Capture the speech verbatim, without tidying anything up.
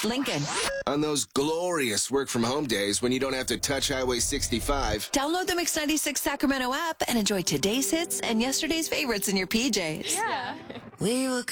Lincoln. On those glorious work-from-home days when you don't have to touch Highway sixty-five. Download the Mix ninety-six Sacramento app and enjoy today's hits and yesterday's favorites in your P Js. Yeah. We were